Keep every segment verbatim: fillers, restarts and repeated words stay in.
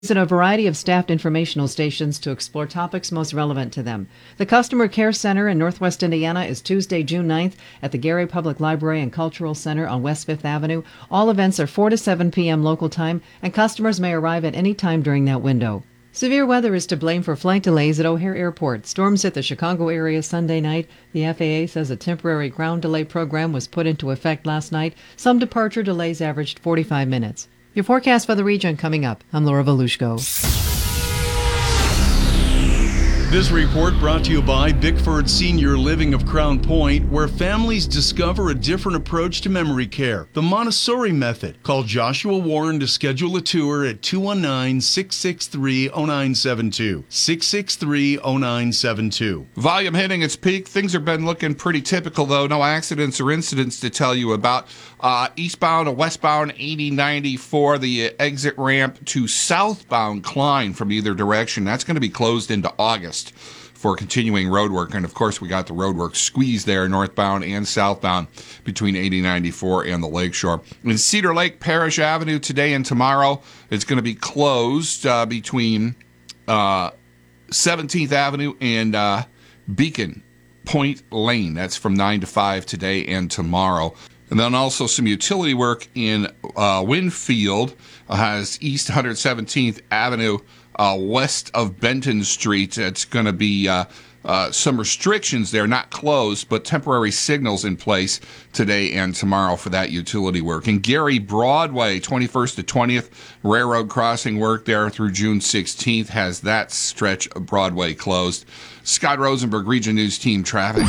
Visit a variety of staffed informational stations to explore topics most relevant to them. The Customer Care Center in Northwest Indiana is Tuesday, June ninth at the Gary Public Library and Cultural Center on West Fifth Avenue. All events are four to seven p.m. local time, and customers may arrive at any time during that window. Severe weather is to blame for flight delays at O'Hare Airport. Storms hit the Chicago area Sunday night. The F A A says a temporary ground delay program was put into effect last night. Some departure delays averaged forty-five minutes. Your forecast for the region coming up. I'm Laura Volushko. This report brought to you by Bickford Senior Living of Crown Point, where families discover a different approach to memory care, the Montessori method. Call Joshua Warren to schedule a tour at two one nine, six six three, zero nine seven two, six six three, zero nine seven two. Volume hitting its peak. Things have been looking pretty typical, though. No accidents or incidents to tell you about. Uh, eastbound and westbound eighty ninety-four, the exit ramp to southbound Klein from either direction. That's going to be closed into August for continuing road work. And, of course, we got the road work squeeze there, northbound and southbound between eighty ninety-four and the Lakeshore. In Cedar Lake Parish Avenue today and tomorrow, it's going to be closed uh, between uh, seventeenth Avenue and uh, Beacon Point Lane. That's from nine to five today and tomorrow. And then also some utility work in uh, Winfield uh, has East one hundred seventeenth Avenue uh, west of Benton Street. It's going to be uh, uh, some restrictions there, not closed, but temporary signals in place today and tomorrow for that utility work. In Gary Broadway, twenty-first to twentieth, railroad crossing work there through June sixteenth has that stretch of Broadway closed. Scott Rosenberg, Region News Team Traffic.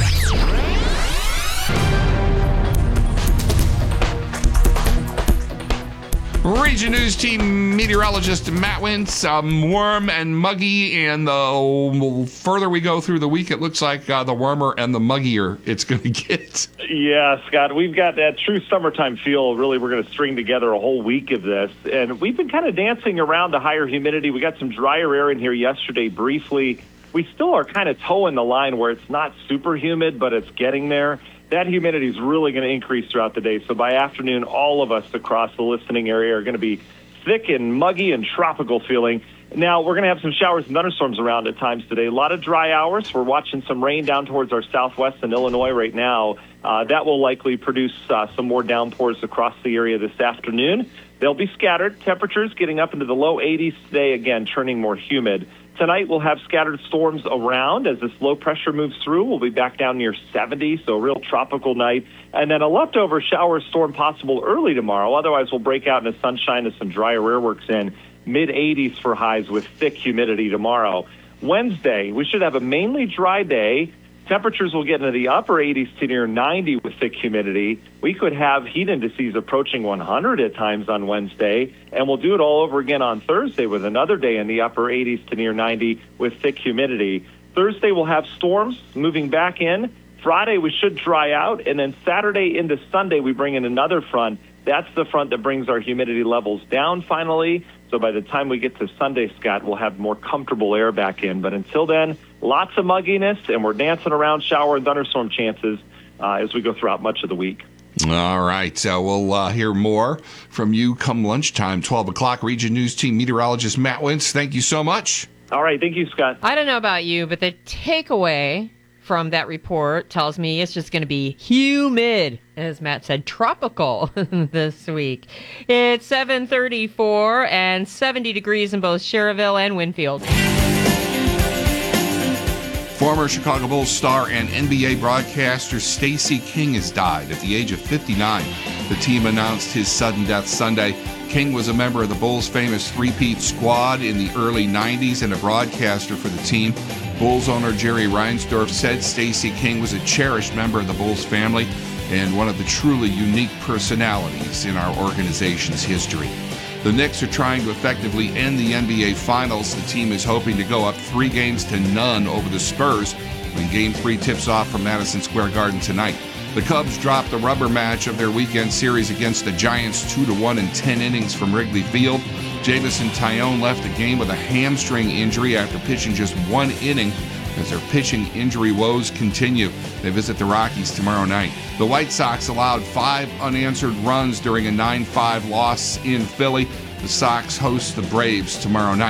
Region News Team meteorologist Matt Wentz, um, warm and muggy, and the further we go through the week, it looks like uh, the warmer and the muggier it's going to get. Yeah, Scott, we've got that true summertime feel. Really, we're going to string together a whole week of this, and we've been kind of dancing around the higher humidity. We got some drier air in here yesterday briefly. We still are kind of toeing the line where it's not super humid, but it's getting there. That humidity is really going to increase throughout the day. So by afternoon, all of us across the listening area are going to be thick and muggy and tropical feeling. Now, we're going to have some showers and thunderstorms around at times today. A lot of dry hours. We're watching some rain down towards our southwest in Illinois right now. Uh, that will likely produce uh, some more downpours across the area this afternoon. They'll be scattered. Temperatures getting up into the low eighties today, again, turning more humid. Tonight, we'll have scattered storms around as this low pressure moves through. We'll be back down near seventy, so a real tropical night. And then a leftover shower storm possible early tomorrow. Otherwise, we'll break out into sunshine as some drier air works in. mid eighties for highs with thick humidity tomorrow. Wednesday, we should have a mainly dry day. Temperatures will get into the upper eighties to near ninety with thick humidity. We could have heat indices approaching one hundred at times on Wednesday, and we'll do it all over again on Thursday with another day in the upper eighties to near ninety with thick humidity. Thursday, we'll have storms moving back in. Friday, we should dry out, and then Saturday into Sunday, we bring in another front. That's the front that brings our humidity levels down finally. So by the time we get to Sunday, Scott, we'll have more comfortable air back in. But until then, lots of mugginess, and we're dancing around shower and thunderstorm chances uh, as we go throughout much of the week. All right. Uh, we'll uh, hear more from you come lunchtime, twelve o'clock. Region News Team meteorologist Matt Wentz, thank you so much. All right. Thank you, Scott. I don't know about you, but the takeaway from that report tells me it's just going to be humid, as Matt said, tropical this week. It's seven thirty-four and seventy degrees in both Cherville and Winfield. Former Chicago Bulls star and N B A broadcaster Stacey King has died at the age of fifty-nine. The team announced his sudden death Sunday. King was a member of the Bulls' famous three-peat squad in the early nineties and a broadcaster for the team. Bulls owner Jerry Reinsdorf said Stacey King was a cherished member of the Bulls family and one of the truly unique personalities in our organization's history. The Knicks are trying to effectively end the N B A Finals. The team is hoping to go up three games to none over the Spurs when Game three tips off from Madison Square Garden tonight. The Cubs dropped the rubber match of their weekend series against the Giants two to one in ten innings from Wrigley Field. Jameson Taillon left the game with a hamstring injury after pitching just one inning as their pitching injury woes continue. They visit the Rockies tomorrow night. The White Sox allowed five unanswered runs during a nine five loss in Philly. The Sox host the Braves tomorrow night.